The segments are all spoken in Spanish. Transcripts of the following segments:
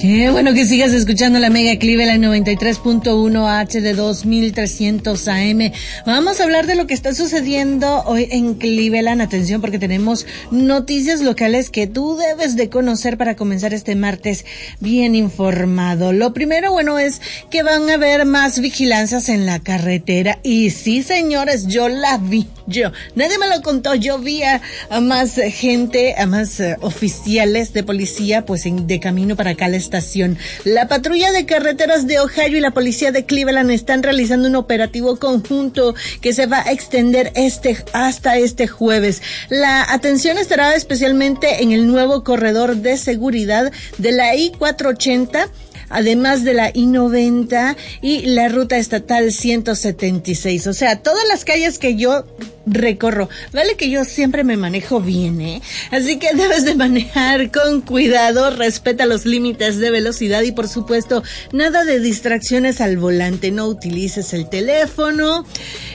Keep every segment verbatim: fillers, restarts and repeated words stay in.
Qué bueno que sigas escuchando la Mega Cleveland noventa y tres punto uno H de dos mil trescientos A M. Vamos a hablar de lo que está sucediendo hoy en Cleveland. Atención, porque tenemos noticias locales que tú debes de conocer para comenzar este martes bien informado. Lo primero, bueno, es que van a haber más vigilancias en la carretera. Y sí, señores, yo la vi. Yo, nadie me lo contó. Yo vi a, a más gente, a más uh, oficiales de policía, pues en, de camino para acá a la estación. La patrulla de carreteras de Ohio y la policía de Cleveland están realizando un operativo conjunto que se va a extender este hasta este jueves. La atención estará especialmente en el nuevo corredor de seguridad de la I cuatrocientos ochenta, además de la I noventa y la ruta estatal ciento setenta y seis. O sea, todas las calles que yo recorro. Vale que yo siempre me manejo bien, ¿eh? Así que debes de manejar con cuidado, respeta los límites de velocidad y, por supuesto, nada de distracciones al volante. No utilices el teléfono,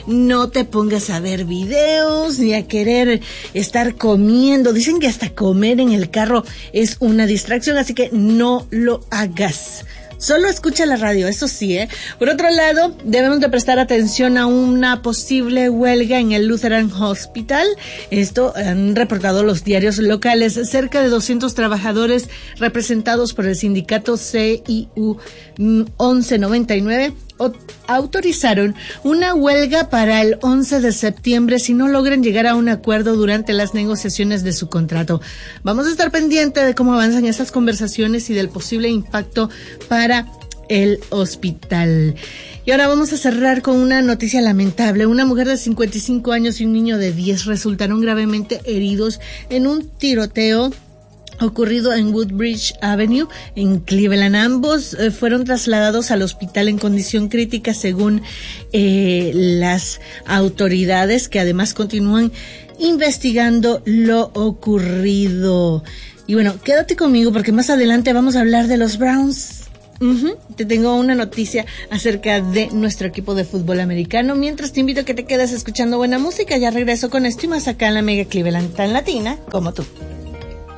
no te pongas a ver videos ni a querer estar comiendo. Dicen que hasta comer en el carro es una distracción, así que no lo hagas. Solo escucha la radio, eso sí, ¿eh? Por otro lado, debemos de prestar atención a una posible huelga en el Lutheran Hospital. Esto han reportado los diarios locales. Cerca de doscientos trabajadores representados por el sindicato C I U once noventa y nueve autorizaron una huelga para el once de septiembre si no logran llegar a un acuerdo durante las negociaciones de su contrato. Vamos a estar pendientes de cómo avanzan estas conversaciones y del posible impacto para el hospital. Y ahora vamos a cerrar con una noticia lamentable. Una mujer de cincuenta y cinco años y un niño de diez resultaron gravemente heridos en un tiroteo ocurrido en Woodbridge Avenue, en Cleveland. Ambos eh, fueron trasladados al hospital en condición crítica según eh, las autoridades, que además continúan investigando lo ocurrido. Y bueno, quédate conmigo porque más adelante vamos a hablar de los Browns. Uh-huh. Te tengo una noticia acerca de nuestro equipo de fútbol americano. Mientras te invito a que te quedes escuchando buena música. Ya regreso con esto y más acá en la Mega Cleveland, tan latina como tú.